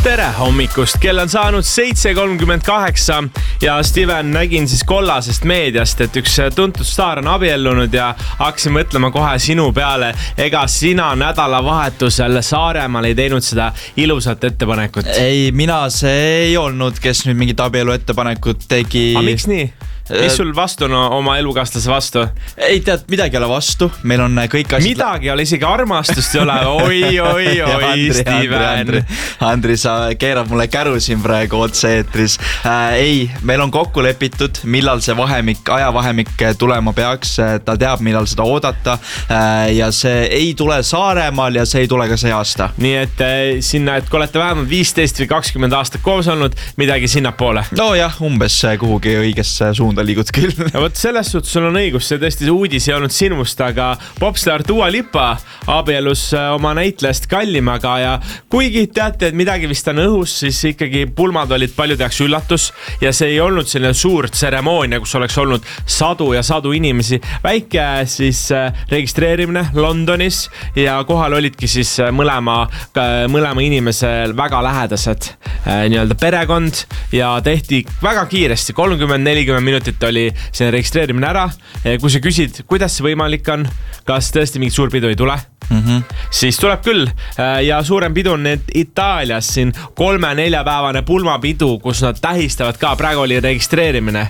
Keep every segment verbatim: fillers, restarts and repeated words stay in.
Tere hommikust, kell on saanud seitse kolmkümmend kaheksa ja Steven, nägin siis kollasest meediast, et üks tuntud staar on abiellunud ja hakkasin mõtlema kohe sinu peale. Ega sina nädalavahetusel Saaremaal ei teinud seda ilusat ettepanekut? Ei, mina see ei olnud, kes nüüd mingit abielu ettepanekut tegi. A miks nii? Mis sul vastu no, oma elukaaslase vastu? Ei tead, midagi ei ole vastu. Meil on kõik asjad... Midagi ei ole, isegi armastust ei ole. Oi, oi, oi, Andri, Steven. Andri, Andri, sa keerad mulle käru siin praegu otse-eetris. Äh, ei, meil on kokku lepitud, millal see vahemik, ajavahemik tulema peaks. Ta teab, millal seda oodata. Äh, ja see ei tule Saaremaal ja see ei tule ka see aasta. Nii et äh, sinna, et kui olete vähemalt viisteist või kakskümmend aastat koos olnud, midagi sinna poole. No jah, umbes kuhugi õigesse suunda liigud küll. Ja võt selles suhtes sul on õigus, see tõesti see uudis ei olnud sinust, aga popstar Dua Lipa abielus oma näitlejast Kallimaga ja kuigi teate, et midagi vist on õhus, siis ikkagi pulmad olid paljude jaoks üllatus ja see ei olnud selline suur tseremoonia, kus oleks olnud sadu ja sadu inimesi. Väike siis registreerimine Londonis ja kohal olidki siis mõlema, mõlema inimese väga lähedased nii-öelda perekond ja tehti väga kiiresti, kolmkümmend nelikümmend minutit oli see registreerimine ära. Kui sa küsid, kuidas see võimalik on, kas tõesti mingi suur pidu ei tule, mm-hmm. siis tuleb küll. Ja suurem pidu on need Itaalias siin kolme-neljapäevane pulmapidu, kus nad tähistavad ka, praegu oli registreerimine.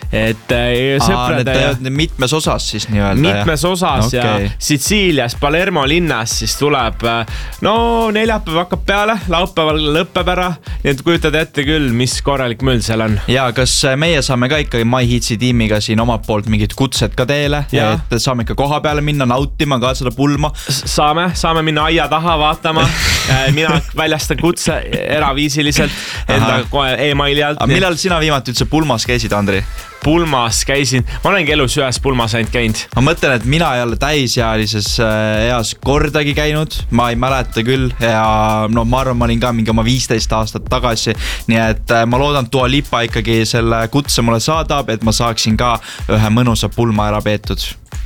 Et sõprade Aa, ja mitmes osas siis nii-öelda. Mitmes osas okay. Ja Sitsiilias, Palermo linnas siis tuleb, no neljapäev hakkab peale, laupäeval lõppeb ära, nii et kujutad ette küll, mis korralik möll seal on. Ja kas meie saame ka ikkagi My Hitsi tiimiga siin omalt poolt mingid kutsed ka teele, ja. Et saame ikka koha peale minna, nautima ka seda pulma? Saame, saame minna aia taha vaatama, mina väljastan kutse eraviisiliselt enda e-maili alt. Aga millal sina viimati üldse pulmas käisid, Andri? Pulmas käisin, ma olen elus ühes pulmas ainult käinud. Ma mõtlen, et mina ei ole täisealises eas kordagi käinud, ma ei mäleta küll ja no ma arvan, ma olin ka mingi oma viisteist aastat tagasi, nii et ma loodan, et Dua Lipa ikkagi selle kutse mulle saadab, et ma saaksin ka ühe mõnusa pulma ära peetud.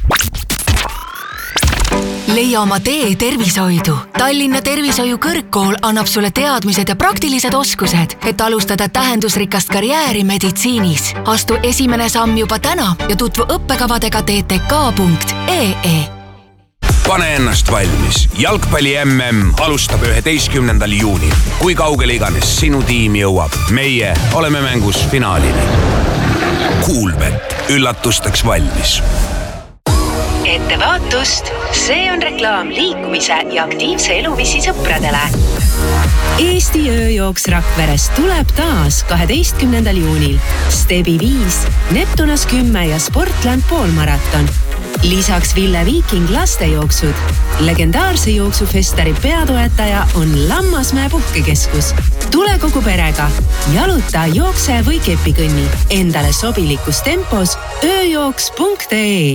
Leia oma tee tervishoidu. Tallinna tervishoiu kõrgkool annab sulle teadmised ja praktilised oskused, et alustada tähendusrikast karjääri meditsiinis. Astu esimene samm juba täna ja tutvu õppekavadega t t k punkt e e. Pane ennast valmis. Jalgpalli M M alustab üheteistkümnendal juunil. Kui kaugele iganes sinu tiim jõuab, meie oleme mängus finaalini. Kuulbet, üllatusteks valmis. Ettevaatust, see on reklaam liikumise ja aktiivse eluviisi sõpradele. Eesti ööjooks Rakverest tuleb taas kaheteistkümnendal juunil. Stebi viis, Neptunas kümme ja Sportland poolmaraton. Lisaks Ville Viiking lastejooksud. Legendaarse jooksufestari peatoetaja on Lammasmäe puhkekeskus. Tule kogu perega. Jaluta, jookse või kepikõnni. Endale sobilikus tempos ööjooks punkt e e.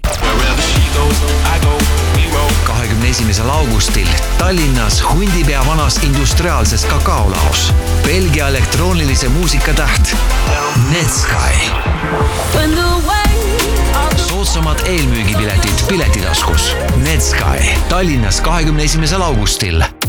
kahekümne esimesel augustil Tallinnas Hundipea vanas industriaalses kakaolaos. Belgia elektroonilise muusika täht Netsky. Soodsamad eelmüügipiletid piletitaskus. Netsky Tallinnas kahekümne esimesel augustil.